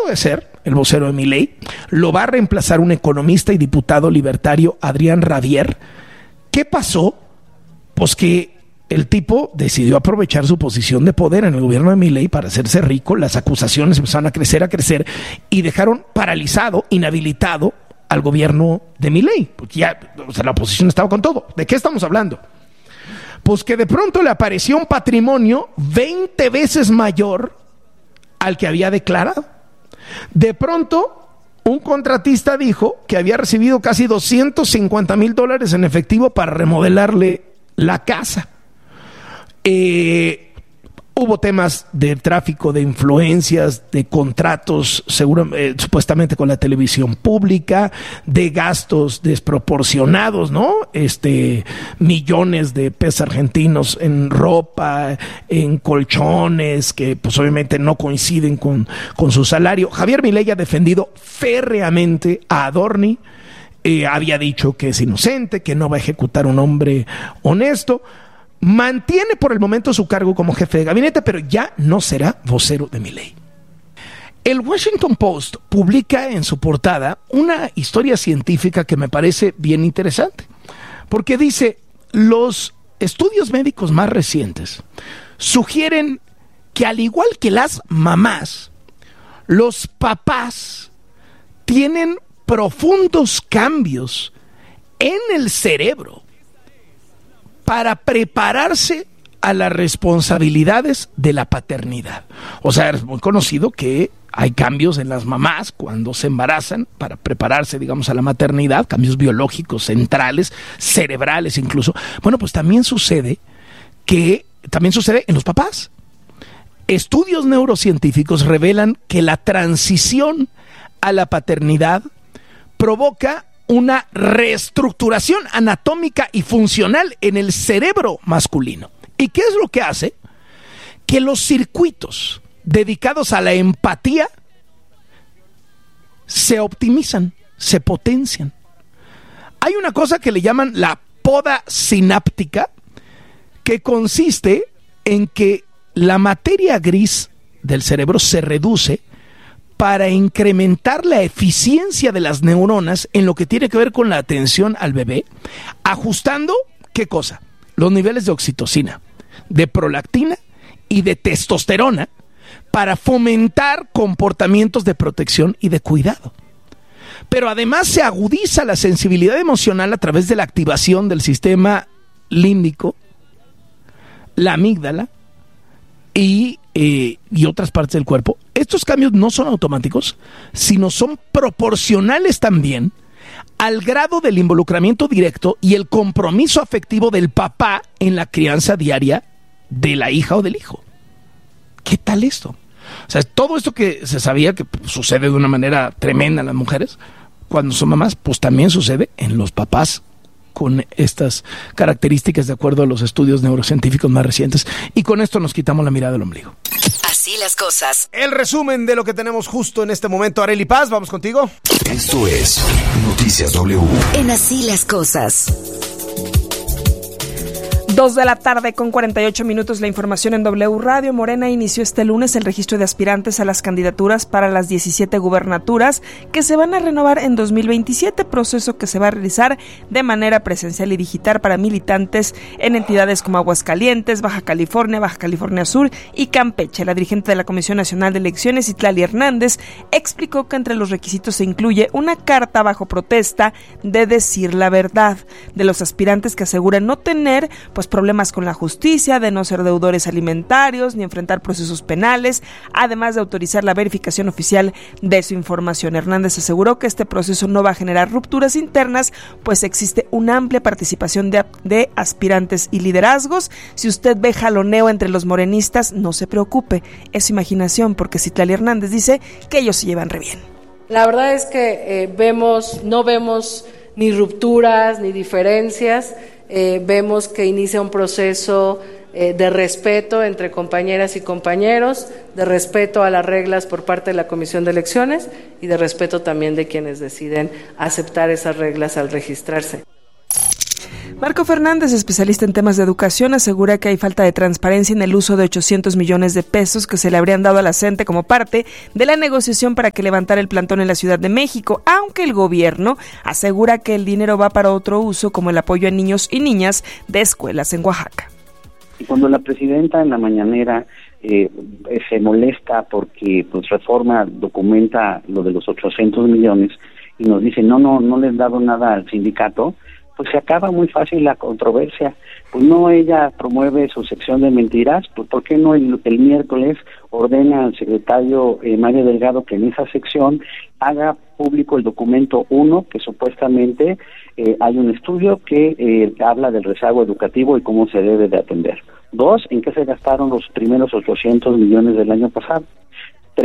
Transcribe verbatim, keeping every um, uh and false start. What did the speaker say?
dejado de ser el vocero de Milei, lo va a reemplazar un economista y diputado libertario, Adrián Rabier. ¿Qué pasó? Pues que el tipo decidió aprovechar su posición de poder en el gobierno de Milei para hacerse rico. Las acusaciones empezaron a crecer, a crecer y dejaron paralizado, inhabilitado al gobierno de Milei, porque ya, o sea, la oposición estaba con todo. ¿De qué estamos hablando? Pues que de pronto le apareció un patrimonio veinte veces mayor al que había declarado. De pronto, un contratista dijo que había recibido casi doscientos cincuenta mil dólares en efectivo para remodelarle la casa. Eh, hubo temas de tráfico de influencias, de contratos seguro, eh, supuestamente con la televisión pública, de gastos desproporcionados, ¿no? Este, millones de pesos argentinos en ropa, en colchones, que pues obviamente no coinciden con, con su salario. Javier Milei ha defendido férreamente a Adorni, eh, había dicho que es inocente, que no va a ejecutar un hombre honesto. Mantiene por el momento su cargo como jefe de gabinete, pero ya no será vocero de Milei. El Washington Post publica en su portada una historia científica que me parece bien interesante, porque dice, los estudios médicos más recientes sugieren que al igual que las mamás, los papás tienen profundos cambios en el cerebro para prepararse a las responsabilidades de la paternidad. O sea, es muy conocido que hay cambios en las mamás cuando se embarazan para prepararse, digamos, a la maternidad, cambios biológicos centrales, cerebrales incluso. Bueno, pues también sucede que, también sucede en los papás. Estudios neurocientíficos revelan que la transición a la paternidad provoca una reestructuración anatómica y funcional en el cerebro masculino. ¿Y qué es lo que hace? Que los circuitos dedicados a la empatía se optimizan, se potencian. Hay una cosa que le llaman la poda sináptica, que consiste en que la materia gris del cerebro se reduce para incrementar la eficiencia de las neuronas en lo que tiene que ver con la atención al bebé, ajustando, ¿qué cosa? Los niveles de oxitocina, de prolactina y de testosterona para fomentar comportamientos de protección y de cuidado. Pero además se agudiza la sensibilidad emocional a través de la activación del sistema límbico, la amígdala y, eh, y otras partes del cuerpo. Estos cambios no son automáticos, sino son proporcionales también al grado del involucramiento directo y el compromiso afectivo del papá en la crianza diaria de la hija o del hijo. ¿Qué tal esto? O sea, todo esto que se sabía que sucede de una manera tremenda en las mujeres cuando son mamás, pues también sucede en los papás con estas características de acuerdo a los estudios neurocientíficos más recientes. Y con esto nos quitamos la mirada del ombligo. Así las cosas. El resumen de lo que tenemos justo en este momento. Arely Paz, vamos contigo. Esto es Noticias W. En Así las cosas. Dos de la tarde con cuarenta y ocho minutos, la información en W Radio. Morena inició este lunes el registro de aspirantes a las candidaturas para las diecisiete gubernaturas que se van a renovar en dos mil veintisiete, proceso que se va a realizar de manera presencial y digital para militantes en entidades como Aguascalientes, Baja California, Baja California Sur y Campeche. La dirigente de la Comisión Nacional de Elecciones, Itlali Hernández, explicó que entre los requisitos se incluye una carta bajo protesta de decir la verdad de los aspirantes que aseguran no tener pues problemas con la justicia, de no ser deudores alimentarios ni enfrentar procesos penales, además de autorizar la verificación oficial de su información. Hernández aseguró que este proceso no va a generar rupturas internas, pues existe una amplia participación de, de aspirantes y liderazgos. Si usted ve jaloneo entre los morenistas, no se preocupe, es imaginación, porque Itlali Hernández dice que ellos se llevan re bien. La verdad es que eh, vemos, no vemos ni rupturas ni diferencias. Eh, vemos que inicia un proceso eh, de respeto entre compañeras y compañeros, de respeto a las reglas por parte de la Comisión de Elecciones y de respeto también de quienes deciden aceptar esas reglas al registrarse. Marco Fernández, especialista en temas de educación, asegura que hay falta de transparencia en el uso de ochocientos millones de pesos que se le habrían dado a la CENTE como parte de la negociación para que levantara el plantón en la Ciudad de México, aunque el gobierno asegura que el dinero va para otro uso, como el apoyo a niños y niñas de escuelas en Oaxaca. Y cuando la presidenta en la mañanera eh, se molesta porque pues Reforma documenta lo de los ochocientos millones y nos dice no, no, no les han dado nada al sindicato, pues se acaba muy fácil la controversia. Pues no, ella promueve su sección de mentiras, pues ¿por qué no el, el miércoles ordena al secretario eh, Mario Delgado que en esa sección haga público el documento uno, que supuestamente eh, hay un estudio que eh, habla del rezago educativo y cómo se debe de atender? Dos, ¿en qué se gastaron los primeros ochocientos millones del año pasado?